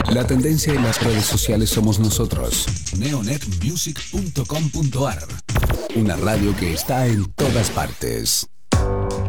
La tendencia en las redes sociales somos nosotros. Neonetmusic.com.ar. Una radio que está en todas partes.